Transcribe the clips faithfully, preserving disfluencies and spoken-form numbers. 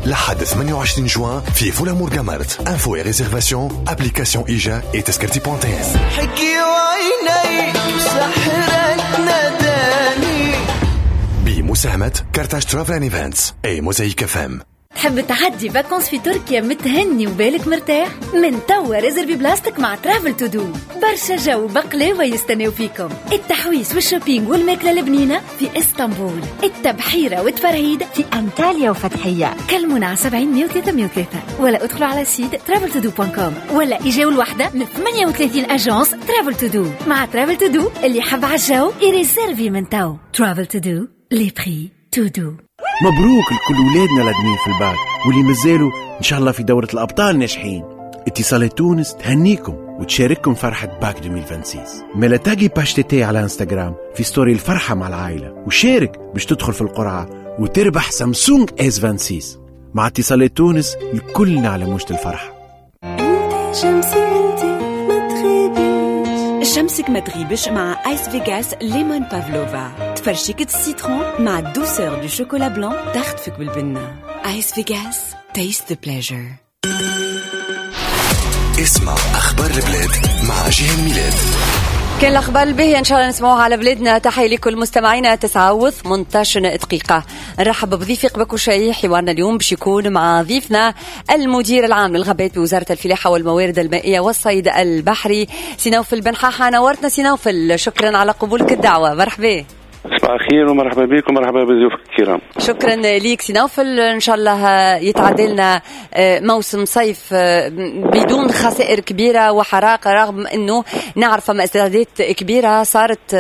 لحد ثمانية وعشرين جوان في فولامور جامارت. انفو et réservation application إيجا et تذكرتي بوان تي ام. حكي وعيني سحرت نداني بمساهمة كارتاج ترافل اند ايفنتس اي موزايك اف ام. تحب تعدي فاكونس في تركيا متهني وبالك مرتاح؟ من توا ريزرفي بلاستيك مع ترافل تو دو. برشا جو بقلاوة يستناو فيكم. التحويس والشوبينج والماكلة البنينة في اسطنبول، التبحيرة والتفرهيد في أنطاليا وفتحية. كلمونا على سبعين مية وثلاثة مية وثلاثة ولا ادخلوا على سيت ترافل تو دو دوت كوم ولا إجاو الوحدة من ثمانية وثلاثين أجانس ترافل تو دو. مع ترافل تو دو اللي حب عالجو يريزرفي من تو. ترافل تو دو لي بري تو دو. مبروك لكل ولادنا لادمين في الباك واللي مازالوا إن شاء الله في دورة الأبطال ناجحين. اتصالات تونس تهنيكم وتشارككم فرحة باك ألفين وستة وعشرين. ملا تاقي باش تيتي على انستغرام في ستوري الفرحة مع العائلة وشارك باش تدخل في القرعة وتربح سامسونج اس ستة وعشرين. مع اتصالات تونس الكلنا على موجة الفرحة. شمسك ما تغيبش مع آيس فيغاس ليمون بافلوفا. تفرشيكة السيترون مع الدوسور دو شوكولا بلان تخطفك بالبنة. آيس فيغاس تيست ذا بليجر. اسمع أخبار البلاد مع جيهان ميلاد. كان الأخبار الباهية إن شاء الله نسمعوها على بلادنا. تحية لكل مستمعينا. تسعة وثمانية عشر دقيقة نرحب بضيفي قبك وشاي. حوارنا اليوم باش يكون مع ضيفنا المدير العام للغابات بوزارة الفلاحة والموارد المائية والصيد البحري سينوفل بن حاحة. نورتنا سينوفل، شكرا على قبولك الدعوة. مرحبا. صباح الخير ومرحبا بكم ومرحبا بضيوفك الكرام. شكرا ليك سينوفل. ان شاء الله يتعادلنا موسم صيف بدون خسائر كبيره وحرائق، رغم انه نعرف استعدادات كبيره صارت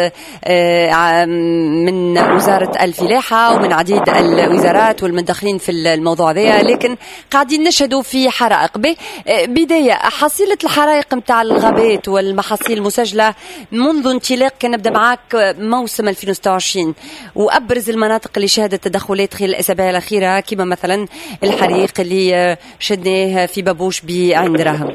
من وزاره الفلاحه ومن عديد الوزارات والمدخلين في الموضوع هذا، لكن قاعدين نشهدوا في حرائق. بدايه حصيله الحرائق نتاع الغابات والمحاصيل المسجله منذ انطلاق، كان نبدا معك موسم ألفين وستة وعشرين، وأبرز المناطق اللي شهدت تدخلات خلال الأسابيع الأخيرة كما مثلا الحريق اللي شدناه في بابوش بعين دراهم.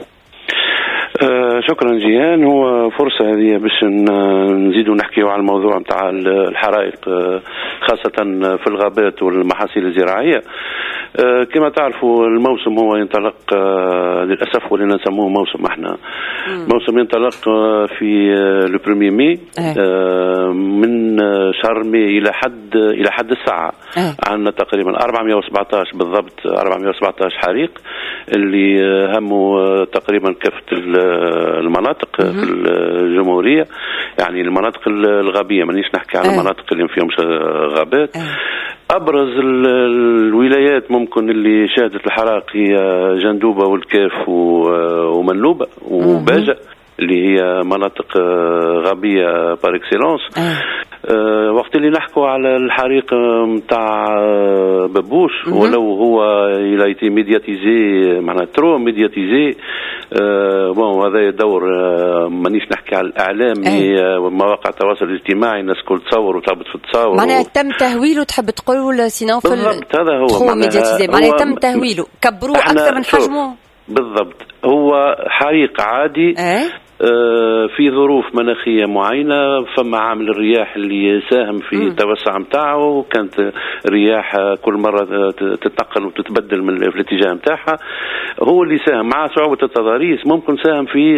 آه شكرا جيهان. هو فرصة هذه باش نزيدوا نحكيوا على الموضوع متاع الحرائق خاصة في الغابات والمحاصيل الزراعية. آه كما تعرفوا الموسم هو ينطلق آه للأسف ولنا نسموه موسم احنا مم. موسم ينطلق آه في آه لو بريمير مي آه من شهر مي إلى حد إلى حد الساعة أه. عندنا تقريبا أربعمائة وسبعة عشر بالضبط أربعمائة وسبعة عشر حريق اللي هموا تقريبا كافة المناطق مم. في الجمهورية، يعني المناطق الغابية، مانيش نحكي على المناطق اللي فيهم غابات. أه. أبرز الولايات ممكن اللي شهدت الحرائق هي جندوبة والكاف ومنلوبة وباجة اللي هي مناطق غابية بار اكسيلونس. أه. أه وقت اللي نحكوا على الحريق متاع بابوش ولو هو إلى ميدياتيزي معناها ترو ميدياتيزي أه بون هذا دور أه مانيش نحكي على الإعلامي أه مواقع التواصل الاجتماعي الناس كل تصور وتهبط في التصاور معناها و... تم تهويله. تحب تقول سينوفل بالضبط هذا هو ترو ميدياتيزي معناها تم تهويله كبروه أكثر من حجمه بالضبط. هو حريق عادي أه؟ في ظروف مناخية معينة، فما عامل الرياح اللي ساهم في التوسع متاعه، كانت رياح كل مرة تتنقل وتتبدل من في الاتجاه متاعها، هو اللي ساهم مع صعوبة التضاريس ممكن ساهم في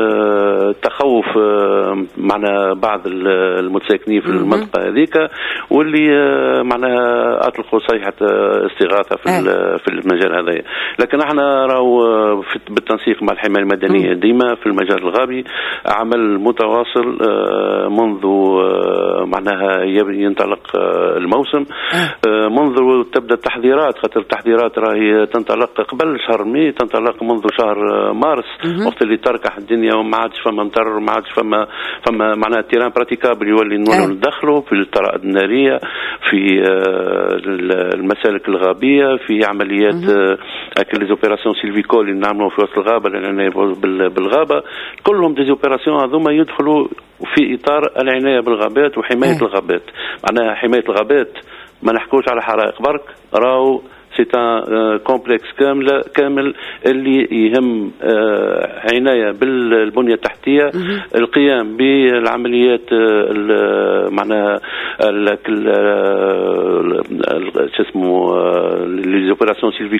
تخوف معنا بعض المتساكنين في المنطقة هذيك، واللي معناها أطلقوا صيحة استغاثة في في المجال هذا. لكن احنا راهو بالتنسيق مع الحماية المدنية ديما في المجال الغابي عمل متواصل منذ معناها ينطلق الموسم، منذ تبدأ التحذيرات، خاطر التحذيرات راهي تنطلق قبل شهر مي، تنطلق منذ شهر مارس وقت اللي تركح الدنيا وما عادش فما مطر وما عادش فما فما معناها تيران براتيكابل يولي نولوا ندخلوا في الطرائق النارية، في المسالك الغابية، في عمليات اكل ليزوبيراسيون سيلفيكول اللي نعملوا في وسط الغابة للعناية بالغابة، كلهم دي اوبيراسيون هذوما يدخلوا في اطار العنايه بالغابات وحمايه أه. الغابات. معناها حمايه الغابات ما نحكوش على حرائق برك، راهو سي ان كومبلكس كامل كامل اللي يهم عنايه بالبنيه التحتيه، القيام بالعمليات معناها شو اسمه لي اوبيراسيون